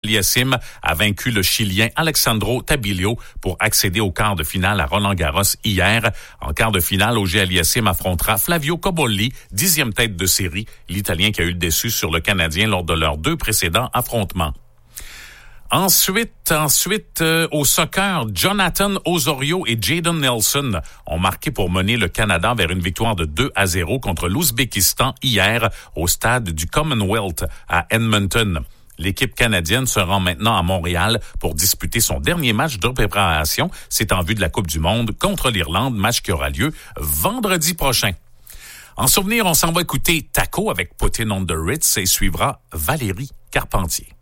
Aliassime a vaincu le Chilien Alexandro Tabilio pour accéder au quart de finale à Roland-Garros hier. En quart de finale, Auger Aliassime affrontera Flavio Cobolli, 10e tête de série, l'Italien qui a eu le dessus sur le Canadien lors de leurs 2 précédents affrontements. Ensuite, au soccer, Jonathan Osorio et Jadon Nelson ont marqué pour mener le Canada vers une victoire de 2-0 contre l'Ouzbékistan hier au stade du Commonwealth à Edmonton. L'équipe canadienne se rend maintenant à Montréal pour disputer son dernier match de préparation. C'est en vue de la Coupe du Monde contre l'Irlande, match qui aura lieu vendredi prochain. En souvenir, on s'en va écouter Taco avec Poutine on the Ritz et suivra Valérie Carpentier.